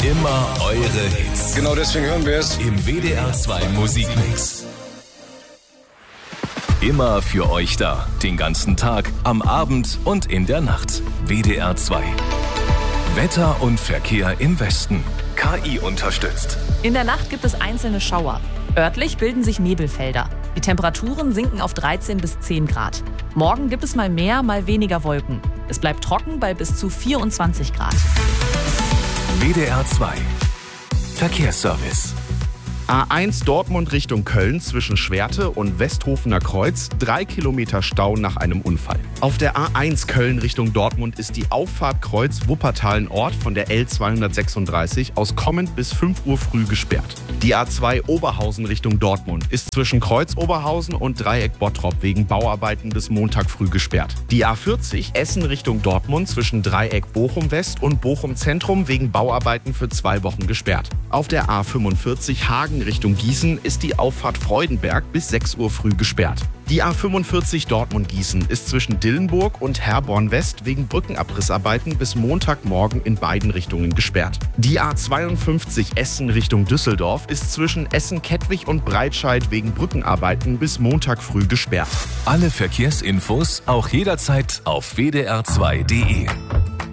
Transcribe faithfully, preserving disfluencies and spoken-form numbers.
Immer eure Hits. Genau deswegen hören wir es im W D R zwei Musikmix. Immer für euch da. Den ganzen Tag, am Abend und in der Nacht. W D R zwei. Wetter und Verkehr im Westen. K I unterstützt. In der Nacht gibt es einzelne Schauer. Örtlich bilden sich Nebelfelder. Die Temperaturen sinken auf dreizehn bis zehn Grad. Morgen gibt es mal mehr, mal weniger Wolken. Es bleibt trocken bei bis zu vierundzwanzig Grad. W D R zwei. Verkehrsservice. A eins Dortmund Richtung Köln zwischen Schwerte und Westhofener Kreuz. Drei Kilometer Stau nach einem Unfall. Auf der A eins Köln Richtung Dortmund ist die Auffahrt Kreuz Wuppertal-Nord von der L zweihundertsechsunddreißig aus kommend bis fünf Uhr früh gesperrt. Die A zwei Oberhausen Richtung Dortmund ist zwischen Kreuz Oberhausen und Dreieck Bottrop wegen Bauarbeiten bis Montag früh gesperrt. Die A vierzig Essen Richtung Dortmund zwischen Dreieck Bochum West und Bochum Zentrum wegen Bauarbeiten für zwei Wochen gesperrt. Auf der A fünfundvierzig Hagen Richtung Gießen ist die Auffahrt Freudenberg bis sechs Uhr früh gesperrt. Die A fünfundvierzig Dortmund-Gießen ist zwischen Dillenburg und Herborn West wegen Brückenabrissarbeiten bis Montagmorgen in beiden Richtungen gesperrt. Die A zweiundfünfzig Essen Richtung Düsseldorf ist zwischen Essen-Kettwig und Breitscheid wegen Brückenarbeiten bis Montag früh gesperrt. Alle Verkehrsinfos auch jederzeit auf w d r zwei punkt d e.